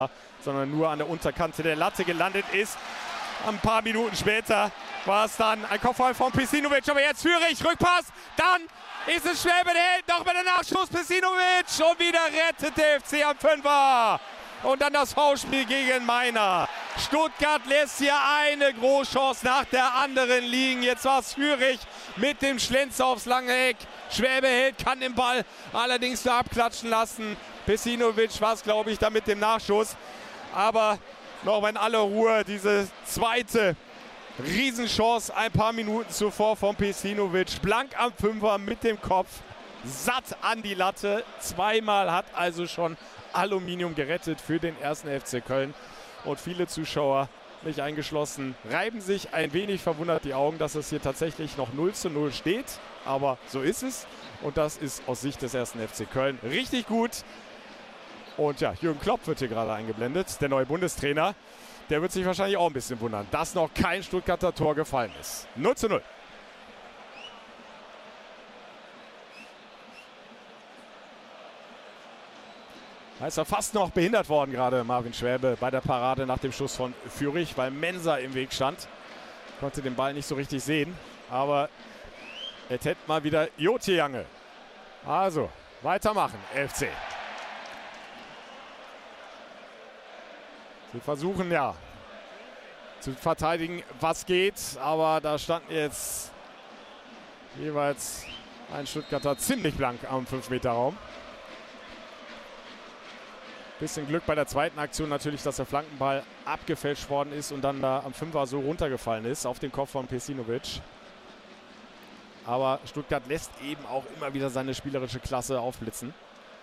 sondern nur an der Unterkante der Latte gelandet ist. Ein paar Minuten später war es dann ein Kopfball von Pecinovic, aber jetzt Führig, Rückpass, dann ist es Schwäbe, der hält noch mit der Nachschuss, Pecinovic und wieder rettet der FC am Fünfer. Und dann das Foulspiel gegen Meiner. Stuttgart lässt hier eine Großchance nach der anderen liegen. Jetzt war es Führig mit dem Schlenzer aufs lange Eck. Schwäbe hält, kann den Ball allerdings nur abklatschen lassen. Pecinovic war es, glaube ich, da mit dem Nachschuss. Aber noch in aller Ruhe diese zweite Riesenchance ein paar Minuten zuvor von Pecinovic. Blank am Fünfer mit dem Kopf. Satt an die Latte. Zweimal hat also schon Aluminium gerettet für den 1. FC Köln. Und viele Zuschauer, mich eingeschlossen, reiben sich ein wenig verwundert die Augen, dass es hier tatsächlich noch 0:0 steht. Aber so ist es. Und das ist aus Sicht des 1. FC Köln richtig gut. Und ja, Jürgen Klopp wird hier gerade eingeblendet, der neue Bundestrainer. Der wird sich wahrscheinlich auch ein bisschen wundern, dass noch kein Stuttgarter Tor gefallen ist. 0:0. Da ist er fast noch behindert worden gerade, Marvin Schwäbe, bei der Parade nach dem Schuss von Führig, weil Mensah im Weg stand. Konnte den Ball nicht so richtig sehen, aber er hätte mal wieder Jotiange. Also, weitermachen, FC. Sie versuchen ja zu verteidigen, was geht, aber da standen jetzt jeweils ein Stuttgarter ziemlich blank am 5-Meter-Raum. Bisschen Glück bei der zweiten Aktion natürlich, dass der Flankenball abgefälscht worden ist und dann da am Fünfer so runtergefallen ist auf den Kopf von Pecinovic. Aber Stuttgart lässt eben auch immer wieder seine spielerische Klasse aufblitzen.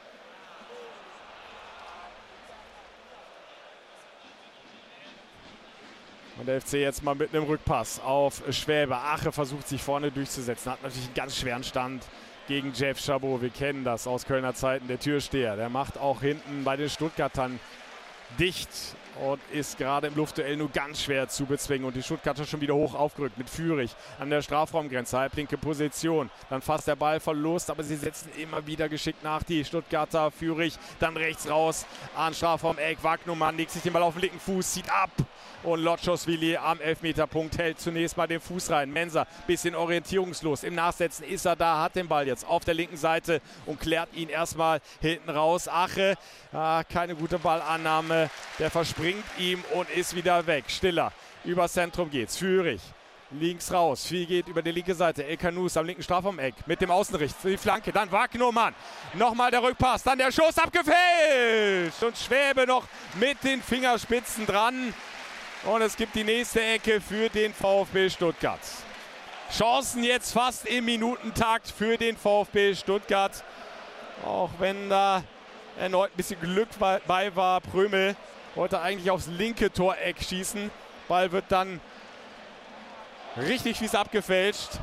Und der FC jetzt mal mit einem Rückpass auf Schwäbe. Ache versucht sich vorne durchzusetzen. Hat natürlich einen ganz schweren Stand gegen Jeff Chabot. Wir kennen das aus Kölner Zeiten. Der Türsteher, der macht auch hinten bei den Stuttgartern dicht und ist gerade im Luftduell nur ganz schwer zu bezwingen. Und die Stuttgarter schon wieder hoch aufgerückt mit Führig an der Strafraumgrenze. Halblinke Position. Dann fast der Ball verlost, aber sie setzen immer wieder geschickt nach. Die Stuttgarter. Führig dann rechts raus an Strafraum-Eck. Wagnumann legt sich den Ball auf den linken Fuß, zieht ab. Und Lotschoswili am Elfmeterpunkt hält zunächst mal den Fuß rein. Mensah bisschen orientierungslos. Im Nachsetzen ist er da, hat den Ball jetzt auf der linken Seite und klärt ihn erstmal hinten raus. Ache, keine gute Ballannahme. Der verspringt ihm und ist wieder weg. Stiller, übers Zentrum geht's. Führig, links raus. Viel geht über die linke Seite. El Kanous am linken Strafraum-Eck mit dem Außenricht. Die Flanke, dann Wagnumann. Nochmal der Rückpass, dann der Schuss abgefälscht. Und Schwäbe noch mit den Fingerspitzen dran. Und es gibt die nächste Ecke für den VfB Stuttgart. Chancen jetzt fast im Minutentakt für den VfB Stuttgart. Auch wenn da erneut ein bisschen Glück bei war. Prömel wollte eigentlich aufs linke Toreck schießen. Ball wird dann richtig fies abgefälscht,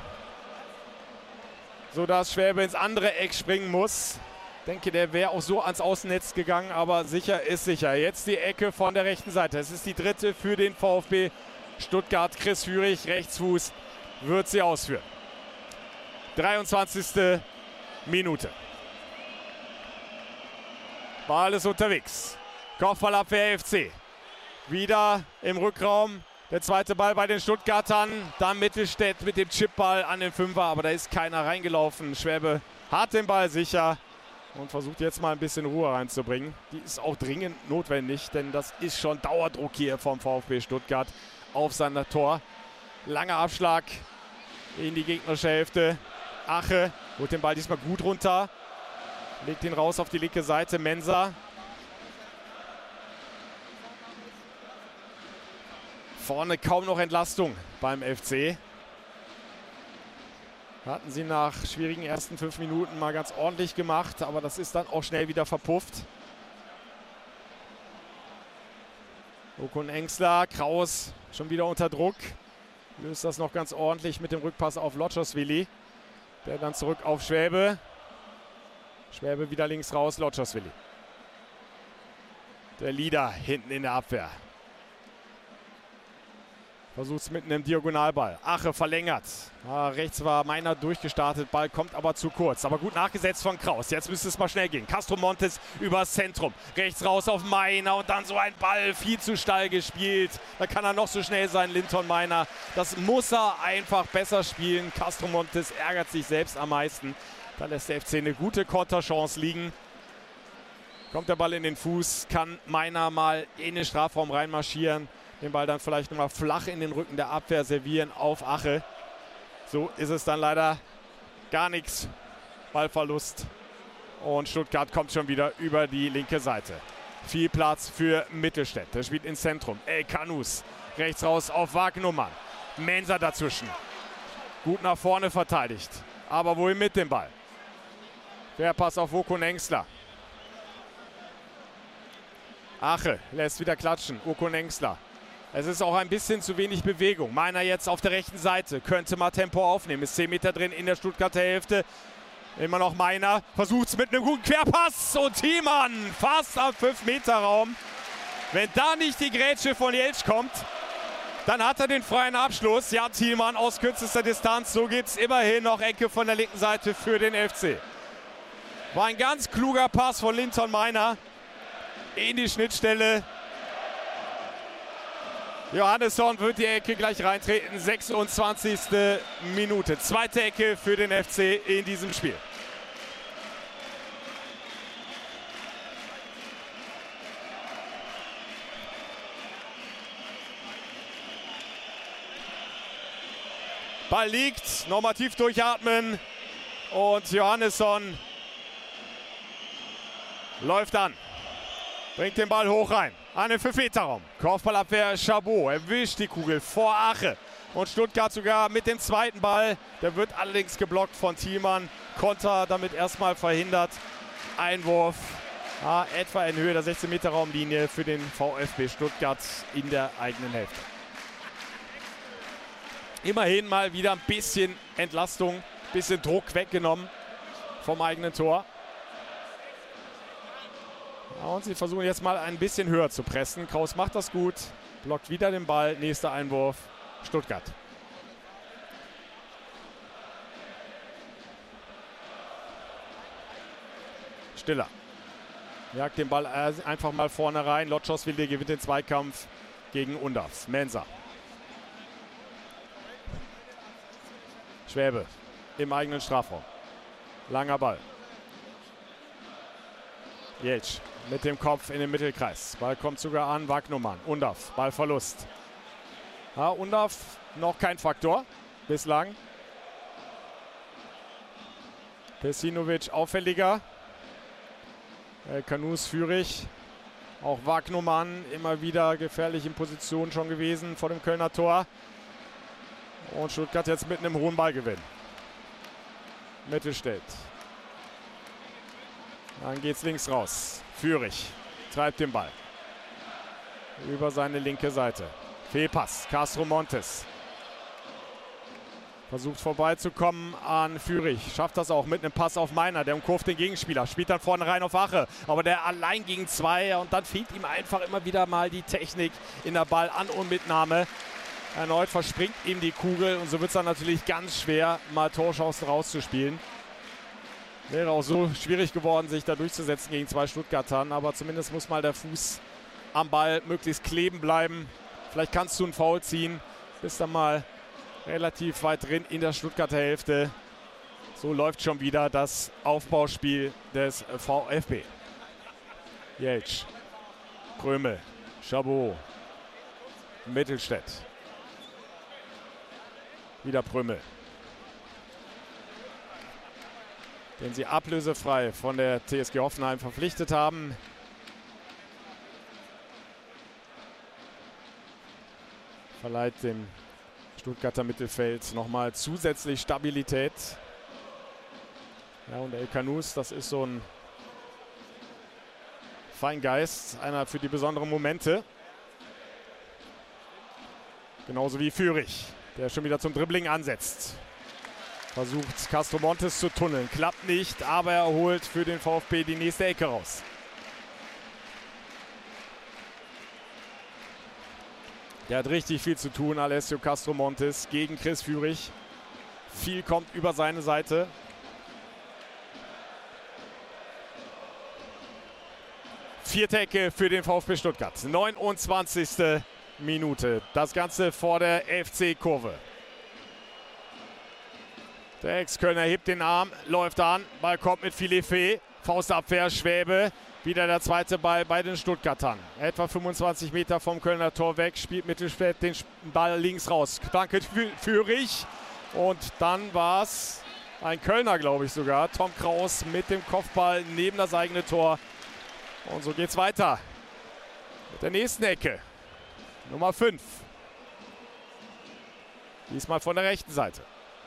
sodass Schwäbe ins andere Eck springen muss. Ich denke, der wäre auch so ans Außennetz gegangen, aber sicher ist sicher. Jetzt die Ecke von der rechten Seite. Es ist die dritte für den VfB Stuttgart. Chris Führig, Rechtsfuß, wird sie ausführen. 23. Minute. Ball ist unterwegs. Kopfballabwehr FC. Wieder im Rückraum. Der zweite Ball bei den Stuttgartern. Dann Mittelstädt mit dem Chipball an den Fünfer, aber da ist keiner reingelaufen. Schwäbe hat den Ball sicher und versucht jetzt mal ein bisschen Ruhe reinzubringen. Die ist auch dringend notwendig, denn das ist schon Dauerdruck hier vom VfB Stuttgart auf sein Tor. Langer Abschlag in die gegnerische Hälfte. Ache holt den Ball diesmal gut runter. Legt ihn raus auf die linke Seite. Mensah. Vorne kaum noch Entlastung beim FC. Hatten sie nach schwierigen ersten 5 Minuten mal ganz ordentlich gemacht, aber das ist dann auch schnell wieder verpufft. Okun Engsler, Kraus schon wieder unter Druck. Löst das noch ganz ordentlich mit dem Rückpass auf Lotschoswili. Der dann zurück auf Schwäbe. Schwäbe wieder links raus, Lotschoswili. Der Leader hinten in der Abwehr. Versucht es mit einem Diagonalball. Ache verlängert. Rechts war Meiner durchgestartet. Ball kommt aber zu kurz. Aber gut nachgesetzt von Kraus. Jetzt müsste es mal schnell gehen. Castro Montes übers Zentrum. Rechts raus auf Meiner und dann so ein Ball. Viel zu steil gespielt. Da kann er noch so schnell sein, Linton Meiner. Das muss er einfach besser spielen. Castro Montes ärgert sich selbst am meisten. Da lässt der FC eine gute Konterchance liegen. Kommt der Ball in den Fuß. Kann Meiner mal in den Strafraum reinmarschieren. Den Ball dann vielleicht nochmal flach in den Rücken der Abwehr servieren auf Ache. So ist es dann leider gar nichts. Ballverlust. Und Stuttgart kommt schon wieder über die linke Seite. Viel Platz für Mittelstädt. Der spielt ins Zentrum. El Kanus. Rechts raus auf Wagnumann. Mensah dazwischen. Gut nach vorne verteidigt. Aber wohl mit dem Ball. Querpass auf Okon Engstler. Ache lässt wieder klatschen. Okon Engstler. Es ist auch ein bisschen zu wenig Bewegung. Meiner jetzt auf der rechten Seite. Könnte mal Tempo aufnehmen. Ist 10 Meter drin in der Stuttgarter Hälfte. Immer noch Meiner. Versucht es mit einem guten Querpass. Und Thiemann fast am 5-Meter-Raum. Wenn da nicht die Grätsche von Jeltsch kommt, dann hat er den freien Abschluss. Ja, Thielmann aus kürzester Distanz. So gibt es immerhin noch Ecke von der linken Seite für den FC. War ein ganz kluger Pass von Linton Meiner in die Schnittstelle. Johannesson wird die Ecke gleich reintreten. 26. Minute. Zweite Ecke für den FC in diesem Spiel. Ball liegt. Nochmal tief durchatmen. Und Johannesson läuft an. Bringt den Ball hoch rein. An den 5-Meter-Raum. Kopfballabwehr Chabot. Erwischt die Kugel vor Ache. Und Stuttgart sogar mit dem zweiten Ball. Der wird allerdings geblockt von Thielmann. Konter damit erstmal verhindert. Einwurf etwa in Höhe der 16-Meter-Raumlinie für den VfB Stuttgart in der eigenen Hälfte. Immerhin mal wieder ein bisschen Entlastung, ein bisschen Druck weggenommen vom eigenen Tor. Und sie versuchen jetzt mal ein bisschen höher zu pressen. Kraus macht das gut, blockt wieder den Ball. Nächster Einwurf, Stuttgart. Stiller jagt den Ball einfach mal vorne rein. Lotschoswilde gewinnt den Zweikampf gegen Undaf. Mensah. Schwäbe im eigenen Strafraum. Langer Ball. Jeltsch mit dem Kopf in den Mittelkreis. Ball kommt sogar an Wagnumann. Undaf, Ballverlust. Undaf noch kein Faktor bislang. Pesinovic auffälliger. Kanus führig. Auch Wagnumann immer wieder gefährlich in Position schon gewesen vor dem Kölner Tor. Und Stuttgart jetzt mit einem hohen Ballgewinn. Mittelstädt. Dann geht's links raus. Führig treibt den Ball über seine linke Seite. Fehlpass. Castro Montes versucht vorbeizukommen an Führig. Schafft das auch mit einem Pass auf Meiner. Der umkurvt den Gegenspieler. Spielt dann vorne rein auf Ache. Aber der allein gegen zwei. Und dann fehlt ihm einfach immer wieder mal die Technik in der Ballan- und Mitnahme. Erneut verspringt ihm die Kugel. Und so wird es dann natürlich ganz schwer, mal Torchancen rauszuspielen. Wäre auch so schwierig geworden, sich da durchzusetzen gegen zwei Stuttgartern. Aber zumindest muss mal der Fuß am Ball möglichst kleben bleiben. Vielleicht kannst du einen Foul ziehen. Bist dann mal relativ weit drin in der Stuttgarter Hälfte. So läuft schon wieder das Aufbauspiel des VfB. Jeltsch. Krömel. Chabot. Mittelstädt. Wieder Prömel. Den sie ablösefrei von der TSG Hoffenheim verpflichtet haben. Verleiht dem Stuttgarter Mittelfeld nochmal zusätzlich Stabilität. Ja, und El Kanus, das ist so ein Feingeist, einer für die besonderen Momente. Genauso wie Führig, der schon wieder zum Dribbling ansetzt. Versucht Castro Montes zu tunneln, klappt nicht, aber er holt für den VfB die nächste Ecke raus. Der hat richtig viel zu tun, Alessio Castromontes gegen Chris Führig. Viel kommt über seine Seite. Vierte Ecke für den VfB Stuttgart. 29. Minute. Das Ganze vor der FC-Kurve. Der Ex-Kölner hebt den Arm, läuft an. Ball kommt mit Philippe. Faustabwehr, Schwäbe. Wieder der zweite Ball bei den Stuttgartern. Etwa 25 Meter vom Kölner Tor weg. Spielt Mittelstädt den Ball links raus. Danke Führig. Und dann war es ein Kölner, glaube ich sogar. Tom Kraus mit dem Kopfball neben das eigene Tor. Und so geht es weiter mit der nächsten Ecke. Nummer 5. Diesmal von der rechten Seite.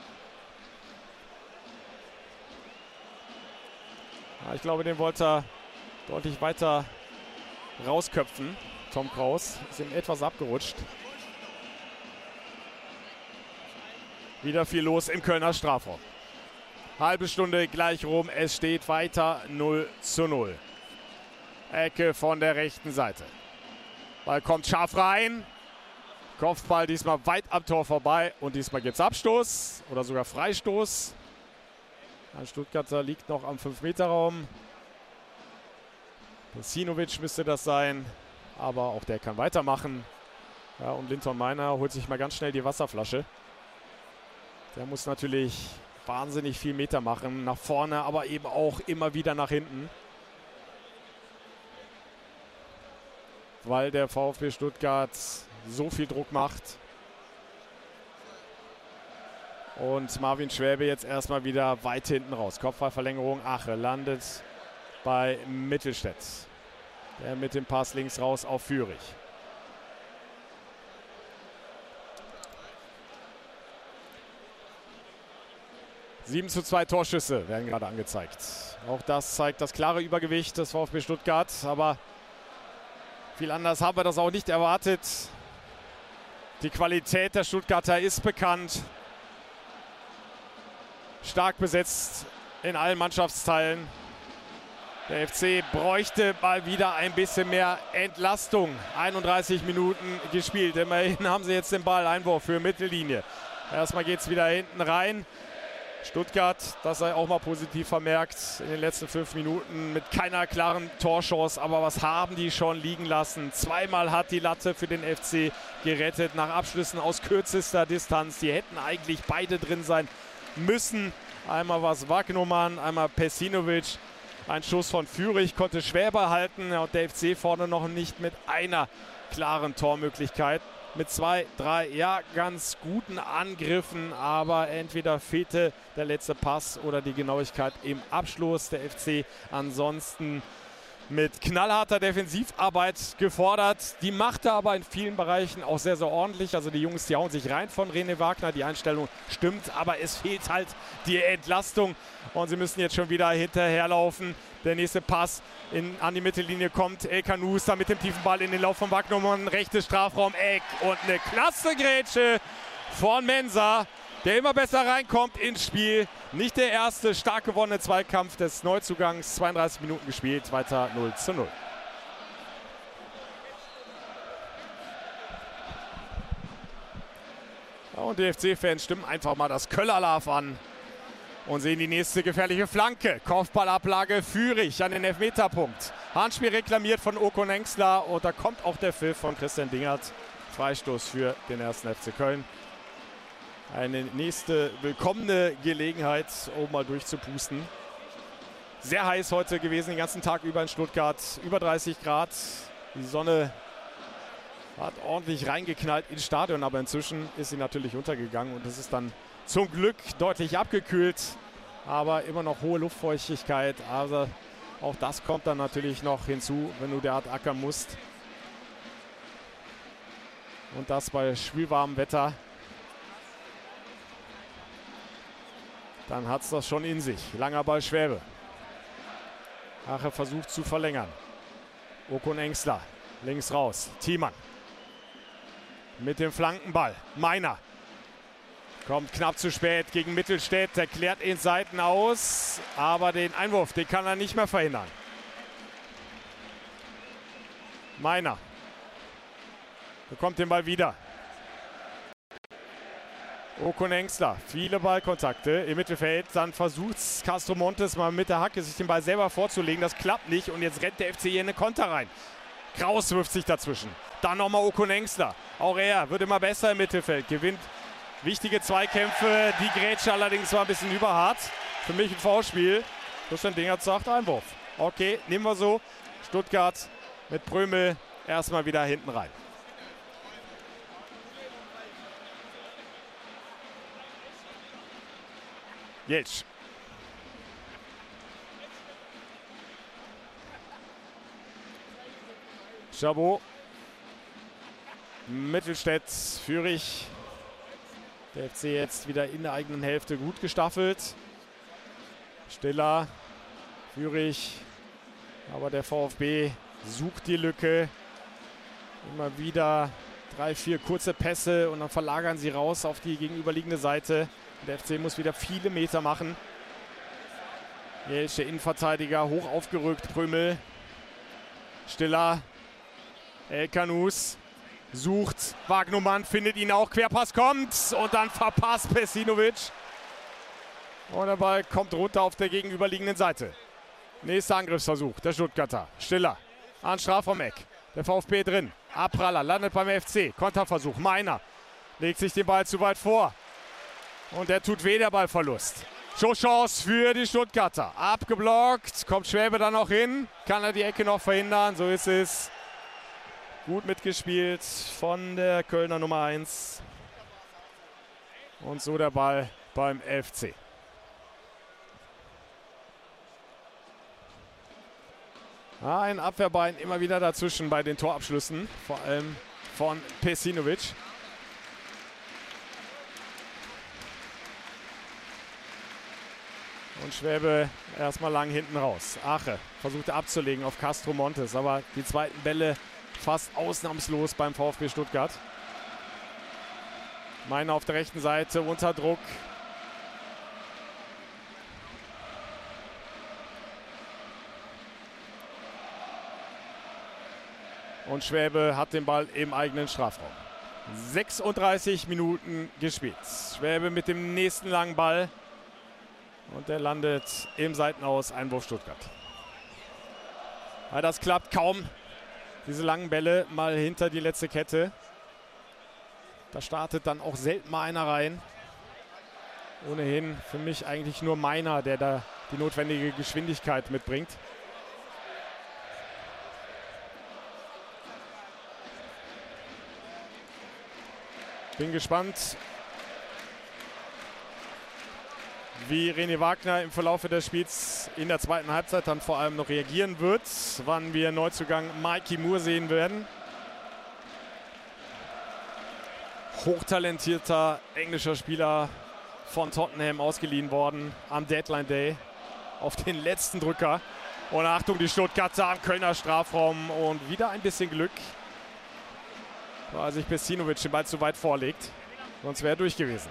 Ja, ich glaube, den wollte er deutlich weiter rausköpfen. Tom Kraus ist ihm etwas abgerutscht. Wieder viel los im Kölner Strafraum. Halbe Stunde gleich rum. Es steht weiter 0:0. Ecke von der rechten Seite. Ball kommt scharf rein. Kopfball diesmal weit am Tor vorbei. Und diesmal gibt es Abstoß oder sogar Freistoß. Ein Stuttgarter liegt noch am 5-Meter-Raum. Pesinovic müsste das sein. Aber auch der kann weitermachen. Ja, und Linton Meiner holt sich mal ganz schnell die Wasserflasche. Der muss natürlich wahnsinnig viel Meter machen. Nach vorne, aber eben auch immer wieder nach hinten. Weil der VfB Stuttgart so viel Druck macht. Und Marvin Schwäbe jetzt erstmal wieder weit hinten raus. Kopfballverlängerung, Ache landet bei Mittelstädt. Der mit dem Pass links raus auf Führig. – 7:2 Torschüsse werden gerade angezeigt. Auch das zeigt das klare Übergewicht des VfB Stuttgart. Aber viel anders haben wir das auch nicht erwartet. Die Qualität der Stuttgarter ist bekannt. Stark besetzt in allen Mannschaftsteilen. Der FC bräuchte mal wieder ein bisschen mehr Entlastung. 31 Minuten gespielt. Immerhin haben sie jetzt den Ball. Einwurf für Mittellinie. Erstmal geht es wieder hinten rein. Stuttgart, das sei auch mal positiv vermerkt, in den letzten 5 Minuten mit keiner klaren Torchance. Aber was haben die schon liegen lassen? Zweimal hat die Latte für den FC gerettet nach Abschlüssen aus kürzester Distanz. Die hätten eigentlich beide drin sein müssen. Einmal war es Wagnumann, einmal Pesinovic. Ein Schuss von Führig konnte Schwäbe halten. Und der FC vorne noch nicht mit einer klaren Tormöglichkeit. Mit 2, 3, ja, ganz guten Angriffen, aber entweder fehlte der letzte Pass oder die Genauigkeit im Abschluss. Der FC ansonsten mit knallharter Defensivarbeit gefordert. Die macht er aber in vielen Bereichen auch sehr, sehr ordentlich. Also die Jungs, die hauen sich rein von René Wagner. Die Einstellung stimmt, aber es fehlt halt die Entlastung. Und sie müssen jetzt schon wieder hinterherlaufen. Der nächste Pass an die Mittellinie kommt. El Kanous da mit dem tiefen Ball in den Lauf von Wagnumann. Rechtes Strafraum, Eck und eine klasse Grätsche von Mensah, der immer besser reinkommt ins Spiel. Nicht der erste stark gewonnene Zweikampf des Neuzugangs. 32 Minuten gespielt, weiter 0:0. Ja, und die FC-Fans stimmen einfach mal das Köller-Love an und sehen die nächste gefährliche Flanke. Kopfballablage Führig an den Elfmeterpunkt. Handspiel reklamiert von Okon Engsler und da kommt auch der Pfiff von Christian Dingert. Freistoß für den 1. FC Köln. Eine nächste willkommene Gelegenheit, um mal durchzupusten. Sehr heiß heute gewesen, den ganzen Tag über in Stuttgart. Über 30 Grad. Die Sonne hat ordentlich reingeknallt ins Stadion, aber inzwischen ist sie natürlich untergegangen und es ist dann zum Glück deutlich abgekühlt. Aber immer noch hohe Luftfeuchtigkeit. Also auch das kommt dann natürlich noch hinzu, wenn du derart ackern musst. Und das bei schwülwarmem Wetter. Dann hat es das schon in sich. Langer Ball Schwäbe. Ache versucht zu verlängern. Okon Engsler links raus. Thiemann mit dem Flankenball. Meiner kommt knapp zu spät gegen Mittelstädt. Der klärt in Seiten aus. Aber den Einwurf, den kann er nicht mehr verhindern. Meiner Bekommt den Ball wieder. Okonengsler, viele Ballkontakte im Mittelfeld. Dann versucht Castro Montes mal mit der Hacke sich den Ball selber vorzulegen. Das klappt nicht und jetzt rennt der FC hier in eine Konter rein. Kraus wirft sich dazwischen. Dann nochmal Okonengsler. Auch er wird immer besser im Mittelfeld. Gewinnt wichtige Zweikämpfe. Die Grätsche allerdings war ein bisschen überhart. Für mich ein Foulspiel. Christian Dingert sagt Einwurf. Okay, nehmen wir so. Stuttgart mit Prömel erstmal wieder hinten rein. Jeltsch. Chabot. Mittelstädt, Führig. Der FC jetzt wieder in der eigenen Hälfte gut gestaffelt. Stiller, Führig. Aber der VfB sucht die Lücke. Immer wieder 3, 4 kurze Pässe und dann verlagern sie raus auf die gegenüberliegende Seite. Der FC muss wieder viele Meter machen. Jeltsch, der Innenverteidiger, hoch aufgerückt. Prömel. Stiller. Elkanus sucht. Wagnumann findet ihn auch. Querpass kommt und dann verpasst Pecinovic. Und der Ball kommt runter auf der gegenüberliegenden Seite. Nächster Angriffsversuch. Der Stuttgarter. Stiller. An Strafraum-Eck. Der VfB drin. Abpraller landet beim FC. Konterversuch. Meiner legt sich den Ball zu weit vor. Und der tut weh, der Ballverlust. Showchance für die Stuttgarter. Abgeblockt. Kommt Schwäbe dann noch hin. Kann er die Ecke noch verhindern. So ist es. Gut mitgespielt von der Kölner Nummer 1. Und so der Ball beim FC. Ein Abwehrbein immer wieder dazwischen bei den Torabschlüssen. Vor allem von Pecinovic. Und Schwäbe erstmal lang hinten raus. Ache versuchte abzulegen auf Castro Montes, aber die zweiten Bälle fast ausnahmslos beim VfB Stuttgart. Meiner auf der rechten Seite unter Druck. Und Schwäbe hat den Ball im eigenen Strafraum. 36 Minuten gespielt. Schwäbe mit dem nächsten langen Ball. Und der landet im Seitenaus, Einwurf Stuttgart. Ja, das klappt kaum. Diese langen Bälle mal hinter die letzte Kette. Da startet dann auch selten mal einer rein. Ohnehin für mich eigentlich nur Meiner, der da die notwendige Geschwindigkeit mitbringt. Bin gespannt, wie René Wagner im Verlauf des Spiels in der zweiten Halbzeit dann vor allem noch reagieren wird. Wann wir Neuzugang Mikey Moore sehen werden. Hochtalentierter englischer Spieler von Tottenham ausgeliehen worden am Deadline Day auf den letzten Drücker. Und Achtung, die Stuttgarter am Kölner Strafraum und wieder ein bisschen Glück, weil sich Pecinovic den Ball zu weit vorlegt. Sonst wäre er durch gewesen.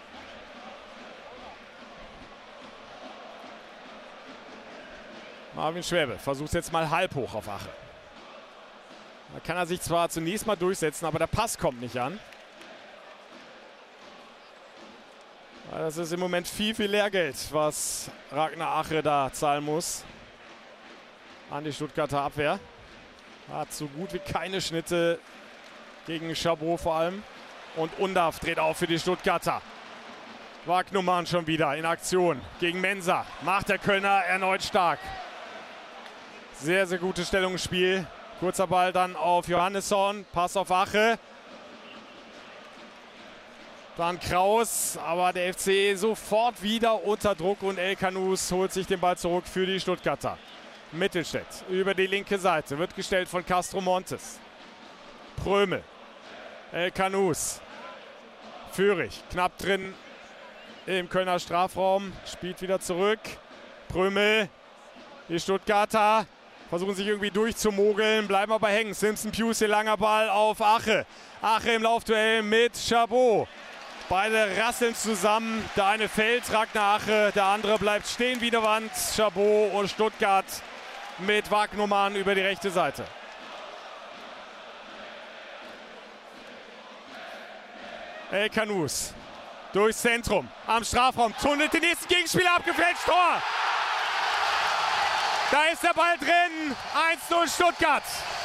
Marvin Schwäbe versucht jetzt mal halb hoch auf Ache. Da kann er sich zwar zunächst mal durchsetzen, aber der Pass kommt nicht an. Das ist im Moment viel, viel Lehrgeld, was Ragnar Ache da zahlen muss an die Stuttgarter Abwehr. Hat so gut wie keine Schnitte gegen Chabot vor allem. Und Undav dreht auf für die Stuttgarter. Wagnumann schon wieder in Aktion gegen Mensah. Macht der Kölner erneut stark. Sehr, sehr gutes Stellungsspiel. Kurzer Ball dann auf Johannesson. Pass auf Ache. Dann Kraus, aber der FC sofort wieder unter Druck und Elkanus holt sich den Ball zurück für die Stuttgarter. Mittelstädt über die linke Seite, wird gestellt von Castro Montes. Prömel, Elkanus, Führig, knapp drin im Kölner Strafraum, spielt wieder zurück. Prömel, die Stuttgarter versuchen sich irgendwie durchzumogeln, bleiben aber hängen. Simpson Pius, hier langer Ball auf Ache. Ache im Laufduell mit Chabot. Beide rasseln zusammen. Der eine fällt, Ragnar Ache, der andere bleibt stehen wie der Wand. Chabot und Stuttgart mit Wagnumann über die rechte Seite. Elkanus durchs Zentrum, am Strafraum, tunnelt den nächsten Gegenspieler, abgefälscht, Tor! Da ist der Ball drin, 1:0 Stuttgart.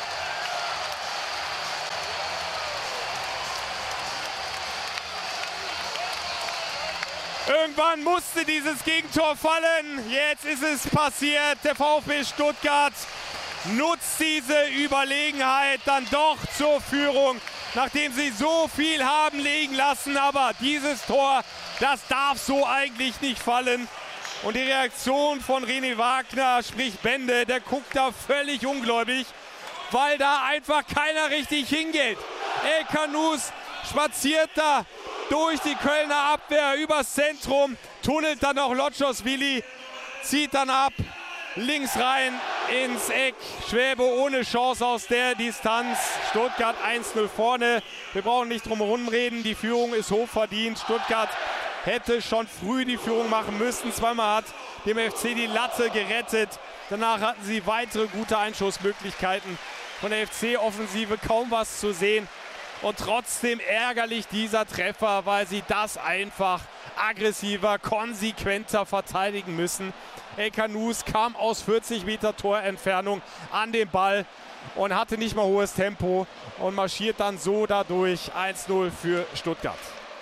Irgendwann musste dieses Gegentor fallen, jetzt ist es passiert. Der VfB Stuttgart nutzt diese Überlegenheit dann doch zur Führung, nachdem sie so viel haben liegen lassen. Aber dieses Tor, das darf so eigentlich nicht fallen. Und die Reaktion von René Wagner spricht Bände. Der guckt da völlig ungläubig, weil da einfach keiner richtig hingeht. Elkanus spaziert da durch die Kölner Abwehr übers Zentrum, tunnelt dann noch Lotschos-Willi, zieht dann ab, links rein ins Eck. Schwäbe ohne Chance aus der Distanz. Stuttgart 1:0 vorne. Wir brauchen nicht drum herum reden, die Führung ist hochverdient. Stuttgart hätte schon früh die Führung machen müssen. Zweimal hat dem FC die Latte gerettet. Danach hatten sie weitere gute Einschussmöglichkeiten. Von der FC-Offensive kaum was zu sehen. Und trotzdem ärgerlich dieser Treffer, weil sie das einfach aggressiver, konsequenter verteidigen müssen. Elkanus kam aus 40 Meter Torentfernung an den Ball und hatte nicht mal hohes Tempo und marschiert dann so dadurch. 1:0 für Stuttgart.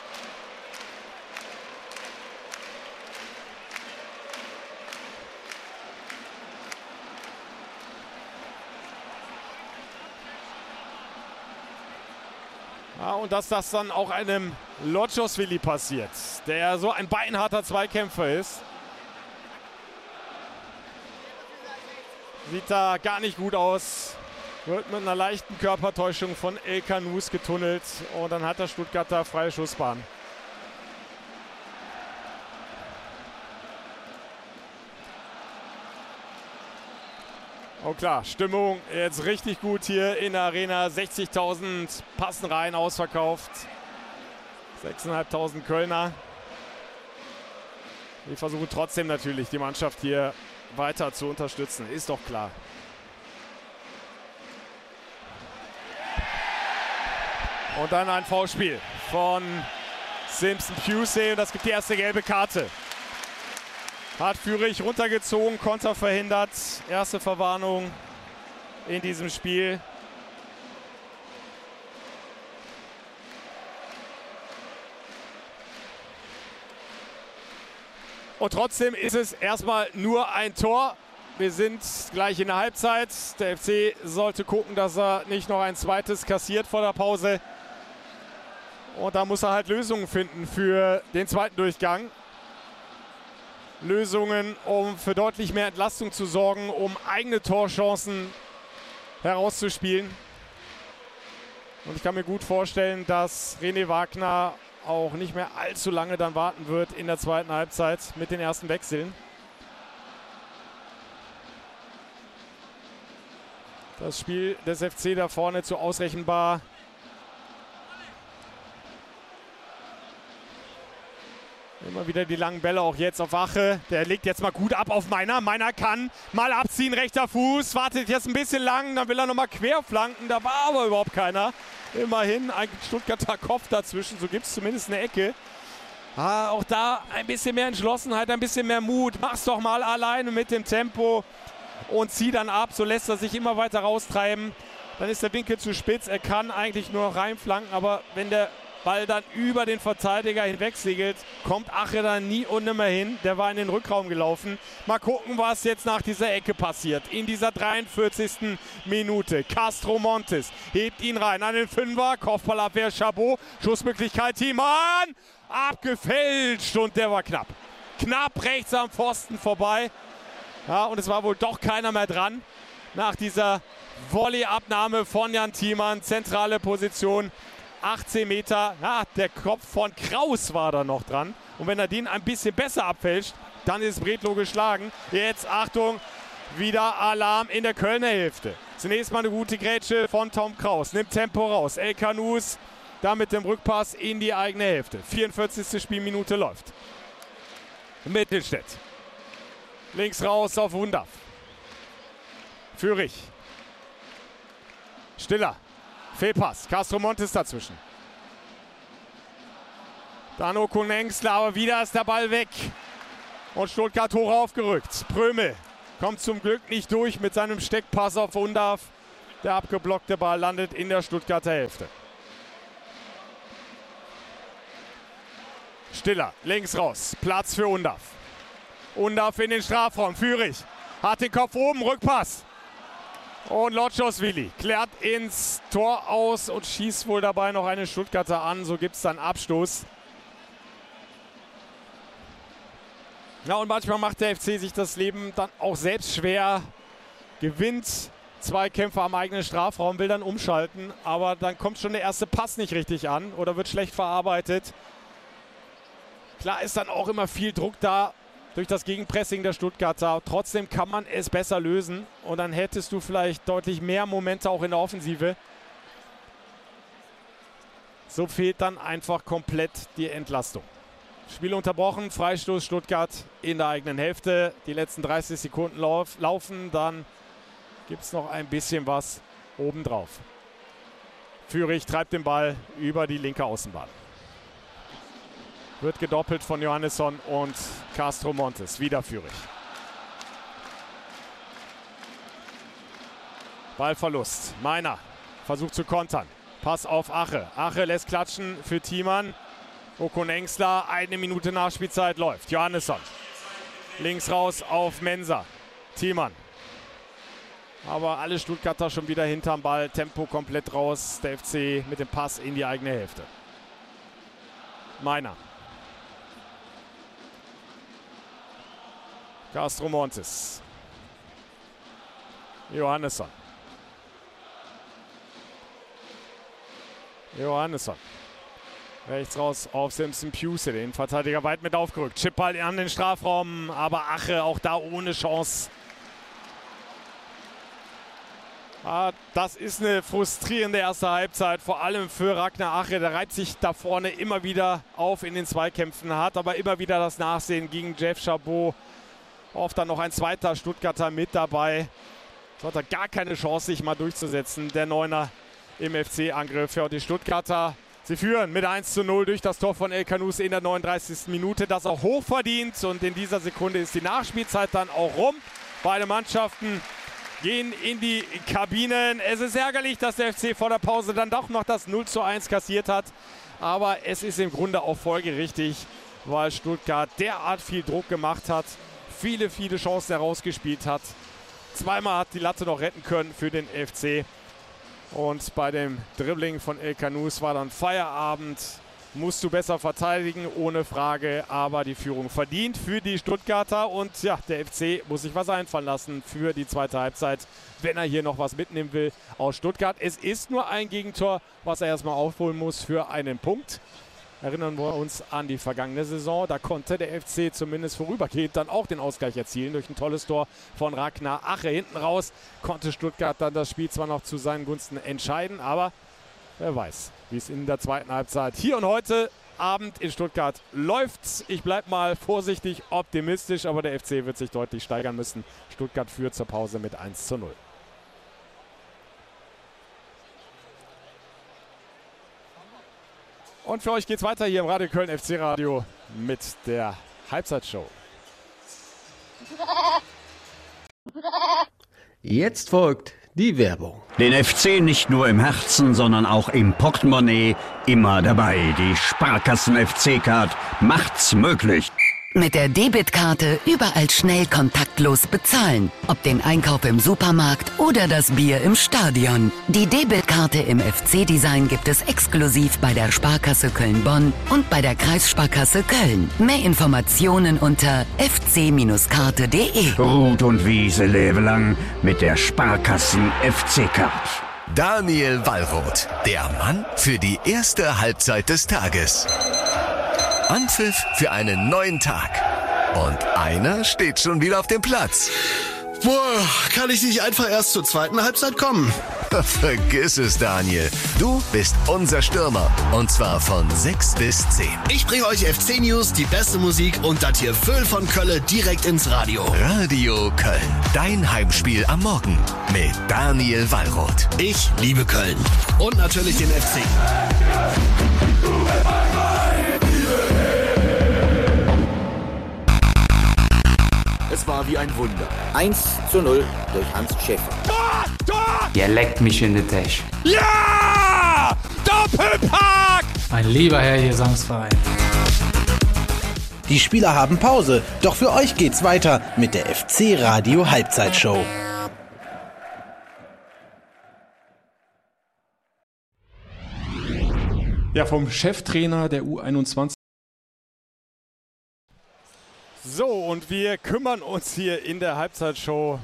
Ja, und dass das dann auch einem Lotschos-Willi passiert, der so ein beinharter Zweikämpfer ist. Sieht da gar nicht gut aus. Wird mit einer leichten Körpertäuschung von Elkanus getunnelt. Und dann hat der Stuttgarter freie Schussbahn. Oh klar, Stimmung jetzt richtig gut hier in der Arena. 60.000 passen rein, ausverkauft. 6.500 Kölner. Die versuchen trotzdem natürlich, die Mannschaft hier weiter zu unterstützen. Ist doch klar. Und dann ein Foulspiel von Simpson Pusey. Und das gibt die erste gelbe Karte. Hat Führig runtergezogen, Konter verhindert. Erste Verwarnung in diesem Spiel. Und trotzdem ist es erstmal nur ein Tor. Wir sind gleich in der Halbzeit. Der FC sollte gucken, dass er nicht noch ein zweites kassiert vor der Pause. Und da muss er halt Lösungen finden für den zweiten Durchgang. Lösungen, um für deutlich mehr Entlastung zu sorgen, um eigene Torchancen herauszuspielen. Und ich kann mir gut vorstellen, dass René Wagner auch nicht mehr allzu lange dann warten wird in der zweiten Halbzeit mit den ersten Wechseln. Das Spiel des FC da vorne zu ausrechenbar. Immer wieder die langen Bälle, auch jetzt auf Wache. Der legt jetzt mal gut ab auf Meiner. Meiner kann mal abziehen, rechter Fuß. Wartet jetzt ein bisschen lang, dann will er nochmal querflanken. Da war aber überhaupt keiner. Immerhin ein Stuttgarter Kopf dazwischen, so gibt es zumindest eine Ecke. Auch da ein bisschen mehr Entschlossenheit, ein bisschen mehr Mut. Mach's doch mal alleine mit dem Tempo und zieh dann ab. So lässt er sich immer weiter raustreiben. Dann ist der Winkel zu spitz. Er kann eigentlich nur noch reinflanken, aber wenn der Ball dann über den Verteidiger hinweg segelt, kommt Ache dann nie und nimmer hin. Der war in den Rückraum gelaufen. Mal gucken, was jetzt nach dieser Ecke passiert. In dieser 43. Minute. Castro Montes hebt ihn rein an den Fünfer. Kopfballabwehr Chabot. Schussmöglichkeit Thiemann. Abgefälscht und der war knapp. Knapp rechts am Pfosten vorbei. Ja, und es war wohl doch keiner mehr dran. Nach dieser Volleyabnahme von Jan Thiemann. Zentrale Position. 18 Meter, ja, der Kopf von Kraus war da noch dran. Und wenn er den ein bisschen besser abfälscht, dann ist Bredlow geschlagen. Jetzt, Achtung, wieder Alarm in der Kölner Hälfte. Zunächst mal eine gute Grätsche von Tom Kraus. Nimmt Tempo raus. Elkanus da mit dem Rückpass in die eigene Hälfte. 44. Spielminute läuft. Mittelstädt. Links raus auf Wunderf. Führig. Stiller. Fehlpass, Castro Montes dazwischen. Dann Okun Engsler, aber wieder ist der Ball weg. Und Stuttgart hoch aufgerückt. Prömel kommt zum Glück nicht durch mit seinem Steckpass auf Undav. Der abgeblockte Ball landet in der Stuttgarter Hälfte. Stiller, links raus. Platz für Undav. Undav in den Strafraum. Führig hat den Kopf oben, Rückpass. Und Lotschosvili klärt ins Tor aus und schießt wohl dabei noch eine Stuttgarter an. So gibt es dann Abstoß. Ja, und manchmal macht der FC sich das Leben dann auch selbst schwer. Gewinnt Zweikämpfe am eigenen Strafraum, will dann umschalten. Aber dann kommt schon der erste Pass nicht richtig an oder wird schlecht verarbeitet. Klar ist dann auch immer viel Druck da durch das Gegenpressing der Stuttgarter. Trotzdem kann man es besser lösen. Und dann hättest du vielleicht deutlich mehr Momente auch in der Offensive. So fehlt dann einfach komplett die Entlastung. Spiel unterbrochen, Freistoß Stuttgart in der eigenen Hälfte. Die letzten 30 Sekunden laufen, dann gibt es noch ein bisschen was obendrauf. Führig treibt den Ball über die linke Außenbahn. Wird gedoppelt von Johannesson und Castro Montes. Wieder Führig. Ballverlust. Meiner versucht zu kontern. Pass auf Ache. Ache lässt klatschen für Thiemann. Okun Engsler, 1 Minute Nachspielzeit läuft. Johannesson. Links raus auf Mensah. Thiemann. Aber alle Stuttgarter schon wieder hinterm Ball. Tempo komplett raus. Der FC mit dem Pass in die eigene Hälfte. Meiner. Castro Montes. Johannesson. Johannesson. Rechts raus auf Simpson Piuse, den Verteidiger weit mit aufgerückt. Chipball an den Strafraum, aber Ache auch da ohne Chance. Das ist eine frustrierende erste Halbzeit, vor allem für Ragnar Ache. Der reibt sich da vorne immer wieder auf in den Zweikämpfen, hat aber immer wieder das Nachsehen gegen Jeff Chabot. Oft dann noch ein zweiter Stuttgarter mit dabei. So hat er gar keine Chance, sich mal durchzusetzen. Der Neuner im FC-Angriff. Ja, und die Stuttgarter, sie führen mit 1:0 durch das Tor von El-Khanous in der 39. Minute. Das auch hochverdient. Und in dieser Sekunde ist die Nachspielzeit dann auch rum. Beide Mannschaften gehen in die Kabinen. Es ist ärgerlich, dass der FC vor der Pause dann doch noch das 0:1 kassiert hat. Aber es ist im Grunde auch folgerichtig, weil Stuttgart derart viel Druck gemacht hat. Viele Chancen herausgespielt hat. Zweimal hat die Latte noch retten können für den FC. Und bei dem Dribbling von El-Khanous war dann Feierabend. Musst du besser verteidigen, ohne Frage. Aber die Führung verdient für die Stuttgarter. Und ja, der FC muss sich was einfallen lassen für die zweite Halbzeit, wenn er hier noch was mitnehmen will aus Stuttgart. Es ist nur ein Gegentor, was er erstmal aufholen muss für einen Punkt. Erinnern wir uns an die vergangene Saison. Da konnte der FC zumindest vorübergehend dann auch den Ausgleich erzielen durch ein tolles Tor von Ragnar Ache. Hinten raus konnte Stuttgart dann das Spiel zwar noch zu seinen Gunsten entscheiden, aber wer weiß, wie es in der zweiten Halbzeit hier und heute Abend in Stuttgart läuft. Ich bleibe mal vorsichtig optimistisch, aber der FC wird sich deutlich steigern müssen. Stuttgart führt zur Pause mit 1:0. Und für euch geht's weiter hier im Radio Köln FC Radio mit der Halbzeitshow. Jetzt folgt die Werbung. Den FC nicht nur im Herzen, sondern auch im Portemonnaie immer dabei. Die Sparkassen FC-Card macht's möglich. Mit der Debitkarte überall schnell kontaktlos bezahlen. Ob den Einkauf im Supermarkt oder das Bier im Stadion. Die Debitkarte im FC-Design gibt es exklusiv bei der Sparkasse Köln-Bonn und bei der Kreissparkasse Köln. Mehr Informationen unter fc-karte.de. Rot und Wiese lebe lang mit der Sparkassen FC-Card. Daniel Wallroth, der Mann für die erste Halbzeit des Tages. Anpfiff für einen neuen Tag. Und einer steht schon wieder auf dem Platz. Boah, kann ich nicht einfach erst zur zweiten Halbzeit kommen? Vergiss es, Daniel. Du bist unser Stürmer. Und zwar von 6 bis 10. Ich bringe euch FC-News, die beste Musik und das hier Föhl von Kölle direkt ins Radio. Radio Köln. Dein Heimspiel am Morgen. Mit Daniel Wallroth. Ich liebe Köln. Und natürlich den FC. wie ein Wunder. 1:0 durch Hans Schäfer. Tor! Der leckt mich in die Tasche. Ja! Doppelpack! Mein lieber Herr Gesangsverein. Die Spieler haben Pause, doch für euch geht's weiter mit der FC Radio Halbzeitshow. Ja, vom Cheftrainer der U21. So, und wir kümmern uns hier in der Halbzeitshow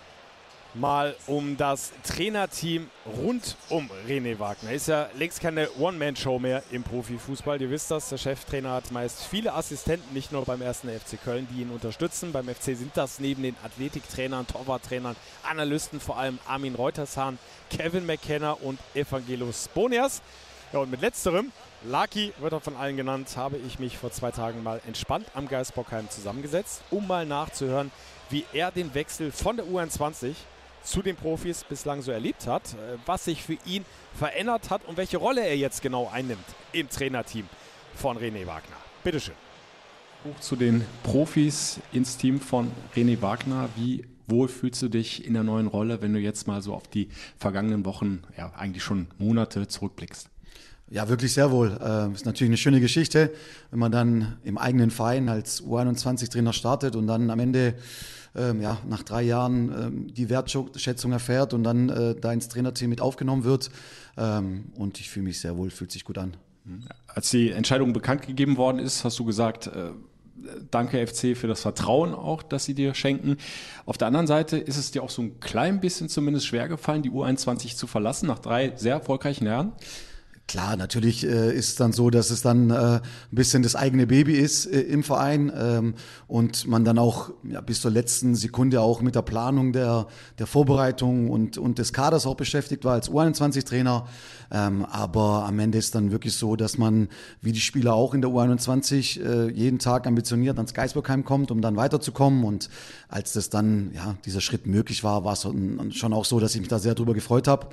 mal um das Trainerteam rund um René Wagner. Ist ja längst keine One-Man-Show mehr im Profifußball. Ihr wisst das, der Cheftrainer hat meist viele Assistenten, nicht nur beim 1. FC Köln, die ihn unterstützen. Beim FC sind das neben den Athletiktrainern, Torwarttrainern, Analysten vor allem Armin Reutersahn, Kevin McKenna und Evangelos Bonias. Ja, und mit letzterem, Lucky wird er von allen genannt, habe ich mich vor 2 Tagen mal entspannt am Geisbockheim zusammengesetzt, um mal nachzuhören, wie er den Wechsel von der U21 zu den Profis bislang so erlebt hat, was sich für ihn verändert hat und welche Rolle er jetzt genau einnimmt im Trainerteam von René Wagner. Bitteschön. Hoch zu den Profis ins Team von René Wagner. Wie wohl fühlst du dich in der neuen Rolle, wenn du jetzt mal so auf die vergangenen Wochen, ja eigentlich schon Monate zurückblickst? Ja, wirklich sehr wohl. Ist natürlich eine schöne Geschichte, wenn man dann im eigenen Verein als U21-Trainer startet und dann am Ende nach 3 Jahren die Wertschätzung erfährt und dann da ins Trainerteam mit aufgenommen wird. Und ich fühle mich sehr wohl, fühlt sich gut an. Als die Entscheidung bekannt gegeben worden ist, hast du gesagt, danke FC für das Vertrauen auch, das sie dir schenken. Auf der anderen Seite ist es dir auch so ein klein bisschen zumindest schwer gefallen, die U21 zu verlassen nach 3 sehr erfolgreichen Jahren. Klar, natürlich ist es dann so, dass es dann ein bisschen das eigene Baby ist im Verein und man dann auch bis zur letzten Sekunde auch mit der Planung der Vorbereitung und des Kaders auch beschäftigt war als U21-Trainer. Aber am Ende ist dann wirklich so, dass man, wie die Spieler auch in der U21, jeden Tag ambitioniert ans Geisbockheim kommt, um dann weiterzukommen. Und als das dann, dieser Schritt möglich war, war es schon auch so, dass ich mich da sehr drüber gefreut habe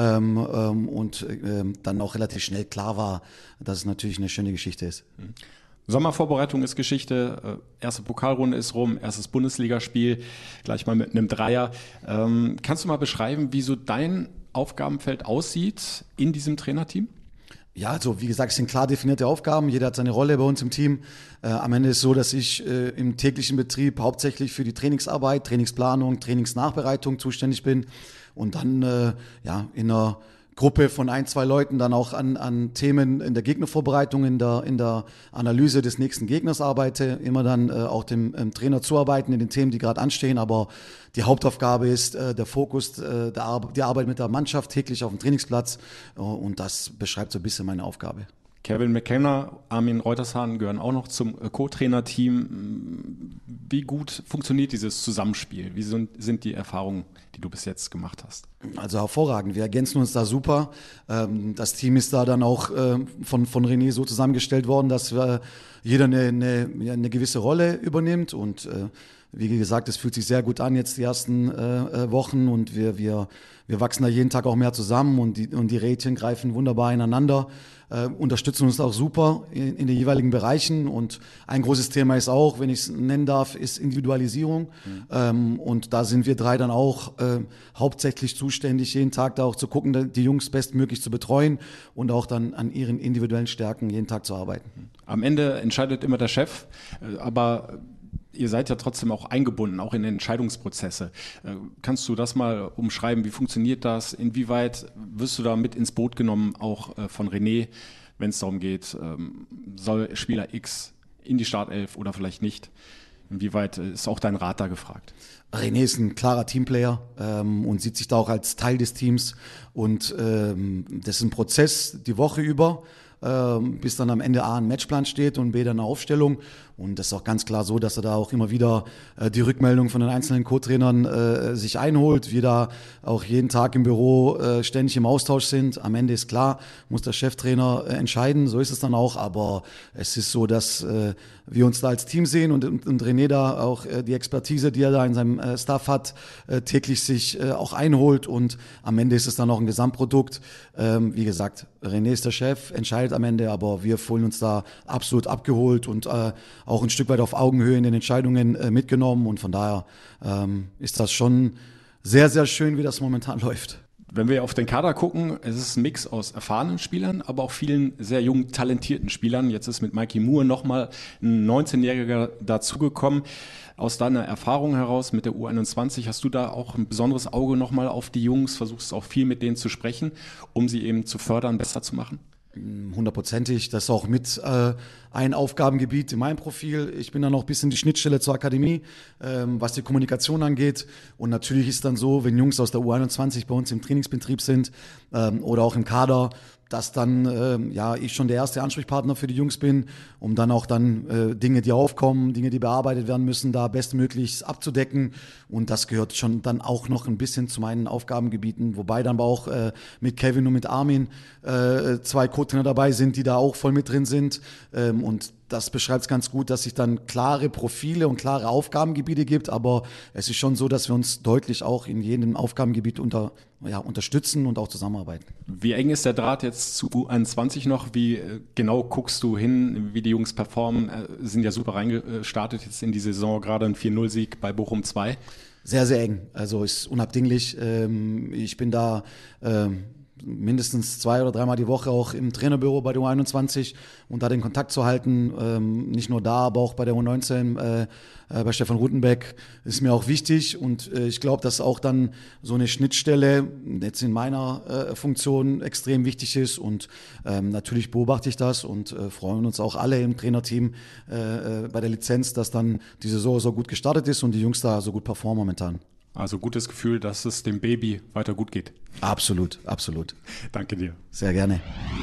und dann auch relativ schnell klar war, dass es natürlich eine schöne Geschichte ist. Sommervorbereitung ist Geschichte, erste Pokalrunde ist rum, erstes Bundesligaspiel, gleich mal mit einem Dreier. Kannst du mal beschreiben, wie so dein Aufgabenfeld aussieht in diesem Trainerteam? Ja, also wie gesagt, es sind klar definierte Aufgaben. Jeder hat seine Rolle bei uns im Team. Am Ende ist es so, dass ich im täglichen Betrieb hauptsächlich für die Trainingsarbeit, Trainingsplanung, Trainingsnachbereitung zuständig bin und dann in einer Gruppe von 1, 2 Leuten dann auch an Themen in der Gegnervorbereitung, in der Analyse des nächsten Gegners arbeite, immer dann auch dem Trainer zuarbeiten in den Themen, die gerade anstehen, aber die Hauptaufgabe ist der Fokus, die Arbeit mit der Mannschaft täglich auf dem Trainingsplatz und das beschreibt so ein bisschen meine Aufgabe. Kevin McKenna, Armin Reutersahn gehören auch noch zum Co-Trainer-Team. Wie gut funktioniert dieses Zusammenspiel? Wie sind die Erfahrungen, die du bis jetzt gemacht hast? Also hervorragend, wir ergänzen uns da super. Das Team ist da dann auch von René so zusammengestellt worden, dass jeder eine gewisse Rolle übernimmt und wie gesagt, es fühlt sich sehr gut an jetzt die ersten Wochen und wir wachsen da jeden Tag auch mehr zusammen und die Rädchen greifen wunderbar ineinander, unterstützen uns auch super in den jeweiligen Bereichen und ein großes Thema ist auch, wenn ich es nennen darf, ist Individualisierung und da sind wir 3 dann auch hauptsächlich zuständig, jeden Tag da auch zu gucken, die Jungs bestmöglich zu betreuen und auch dann an ihren individuellen Stärken jeden Tag zu arbeiten. Am Ende entscheidet immer der Chef, aber ihr seid ja trotzdem auch eingebunden, auch in Entscheidungsprozesse. Kannst du das mal umschreiben? Wie funktioniert das? Inwieweit wirst du da mit ins Boot genommen, auch von René, wenn es darum geht, soll Spieler X in die Startelf oder vielleicht nicht? Inwieweit ist auch dein Rat da gefragt? René ist ein klarer Teamplayer und sieht sich da auch als Teil des Teams. Und das ist ein Prozess die Woche über, bis dann am Ende A ein Matchplan steht und B dann eine Aufstellung. Und das ist auch ganz klar so, dass er da auch immer wieder die Rückmeldung von den einzelnen Co-Trainern sich einholt. Wir da auch jeden Tag im Büro ständig im Austausch sind. Am Ende ist klar, muss der Cheftrainer entscheiden. So ist es dann auch. Aber es ist so, dass wir uns da als Team sehen und René da auch die Expertise, die er da in seinem Staff hat, täglich sich auch einholt. Und am Ende ist es dann auch ein Gesamtprodukt. Wie gesagt, René ist der Chef, entscheidet entscheidet am Ende, aber wir fühlen uns da absolut abgeholt und auch ein Stück weit auf Augenhöhe in den Entscheidungen mitgenommen und von daher ist das schon sehr, sehr schön, wie das momentan läuft. Wenn wir auf den Kader gucken, es ist ein Mix aus erfahrenen Spielern, aber auch vielen sehr jungen, talentierten Spielern. Jetzt ist mit Mikey Moore nochmal ein 19-Jähriger dazugekommen. Aus deiner Erfahrung heraus mit der U21, hast du da auch ein besonderes Auge nochmal auf die Jungs, versuchst auch viel mit denen zu sprechen, um sie eben zu fördern, besser zu machen? 100%ig, das ist auch mit ein Aufgabengebiet in meinem Profil. Ich bin dann noch ein bisschen die Schnittstelle zur Akademie, was die Kommunikation angeht. Und natürlich ist dann so, wenn Jungs aus der U21 bei uns im Trainingsbetrieb sind oder auch im Kader, dass dann ich schon der erste Ansprechpartner für die Jungs bin, um dann auch Dinge, die aufkommen, Dinge, die bearbeitet werden müssen, da bestmöglich abzudecken. Und das gehört schon dann auch noch ein bisschen zu meinen Aufgabengebieten, wobei dann aber auch mit Kevin und mit Armin 2 Co-Trainer dabei sind, die da auch voll mit drin sind. Und das beschreibt es ganz gut, dass sich dann klare Profile und klare Aufgabengebiete gibt, aber es ist schon so, dass wir uns deutlich auch in jedem Aufgabengebiet unterstützen und auch zusammenarbeiten. Wie eng ist der Draht jetzt zu U21 noch? Wie genau guckst du hin, wie die Jungs performen? Sind ja super reingestartet jetzt in die Saison, gerade ein 4-0-Sieg bei Bochum 2. Sehr, sehr eng, also ist unabdinglich. Ich bin da mindestens 2 oder 3 Mal die Woche auch im Trainerbüro bei der U21 und da den Kontakt zu halten, nicht nur da, aber auch bei der U19, bei Stefan Rutenbeck, ist mir auch wichtig und ich glaube, dass auch dann so eine Schnittstelle jetzt in meiner Funktion extrem wichtig ist und natürlich beobachte ich das und freuen uns auch alle im Trainerteam bei der Lizenz, dass dann die Saison so gut gestartet ist und die Jungs da so gut performen momentan. Also gutes Gefühl, dass es dem Baby weiter gut geht. Absolut, absolut. Danke dir. Sehr gerne.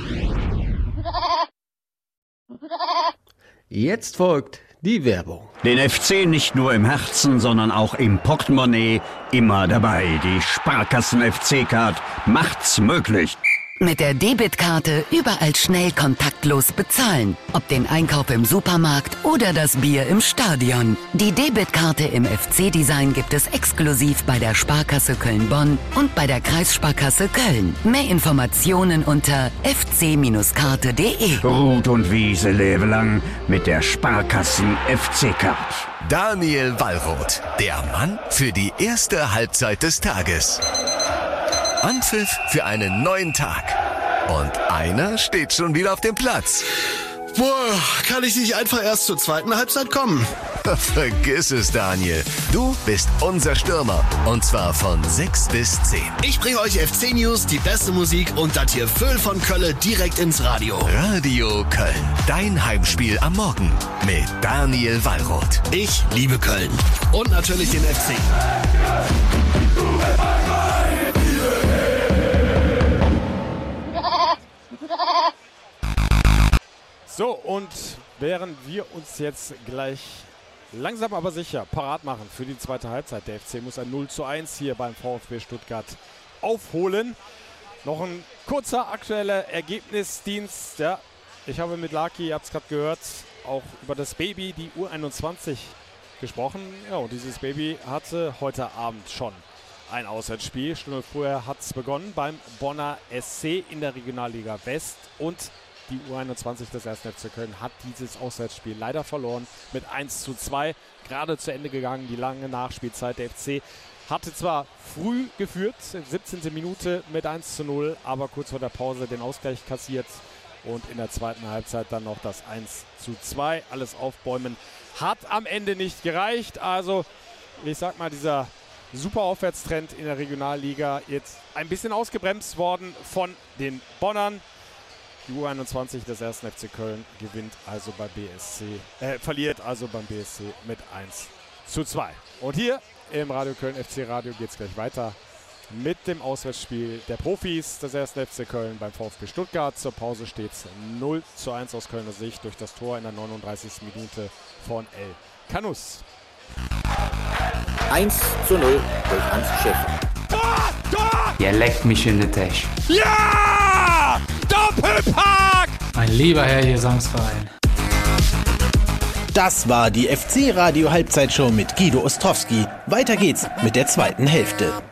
Jetzt folgt die Werbung. Den FC nicht nur im Herzen, sondern auch im Portemonnaie immer dabei. Die Sparkassen FC-Card macht's möglich. Mit der Debitkarte überall schnell kontaktlos bezahlen. Ob den Einkauf im Supermarkt oder das Bier im Stadion. Die Debitkarte im FC-Design gibt es exklusiv bei der Sparkasse Köln-Bonn und bei der Kreissparkasse Köln. Mehr Informationen unter fc-karte.de. Rot und Wiese lebe lang mit der Sparkassen FC-Card. Daniel Wallroth, der Mann für die erste Halbzeit des Tages. Anpfiff für einen neuen Tag. Und einer steht schon wieder auf dem Platz. Boah, kann ich nicht einfach erst zur zweiten Halbzeit kommen? Vergiss es, Daniel. Du bist unser Stürmer. Und zwar von 6 bis 10. Ich bringe euch FC-News, die beste Musik und das hier Füll von Kölle direkt ins Radio. Radio Köln. Dein Heimspiel am Morgen. Mit Daniel Wallroth. Ich liebe Köln. Und natürlich den FC. So, und während wir uns jetzt gleich langsam aber sicher parat machen für die zweite Halbzeit, der FC muss ein 0:1 hier beim VfB Stuttgart aufholen. Noch ein kurzer aktueller Ergebnisdienst. Ja, ich habe mit Laki, ihr habt es gerade gehört, auch über das Baby, die U21, gesprochen. Ja, und dieses Baby hatte heute Abend schon ein Auswärtsspiel. Stunde vorher hat es begonnen beim Bonner SC in der Regionalliga West und die U21 des 1. FC Köln hat dieses Auswärtsspiel leider verloren mit 1:2. Gerade zu Ende gegangen, die lange Nachspielzeit. Der FC hatte zwar früh geführt, 17. Minute mit 1:0, aber kurz vor der Pause den Ausgleich kassiert und in der zweiten Halbzeit dann noch das 1:2. Alles aufbäumen hat am Ende nicht gereicht. Also ich sag mal, dieser super Aufwärtstrend in der Regionalliga jetzt ein bisschen ausgebremst worden von den Bonnern. Die U21 des 1. FC Köln verliert also beim BSC mit 1:2. Und hier im Radio Köln FC Radio geht es gleich weiter mit dem Auswärtsspiel der Profis des 1. FC Köln beim VfB Stuttgart. Zur Pause steht es 0:1 aus Kölner Sicht durch das Tor in der 39. Minute von El Kanous. 1:0 durch Hans Schäfer. Tor! Ihr leckt mich in die Tasche. Ja! Doppelpack! Mein lieber Herr Gesangsverein. Das war die FC Radio Halbzeitshow mit Guido Ostrowski. Weiter geht's mit der zweiten Hälfte.